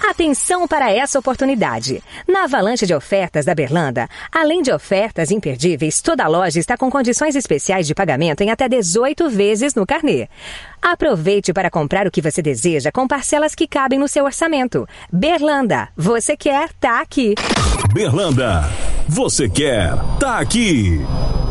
Atenção para essa oportunidade. Na avalanche de ofertas da Berlanda, além de ofertas imperdíveis, toda a loja está com condições especiais de pagamento em até 18 vezes no carnê. Aproveite para comprar o que você deseja com parcelas que cabem no seu orçamento. Berlanda, você quer, tá aqui. Berlanda, você quer, tá aqui.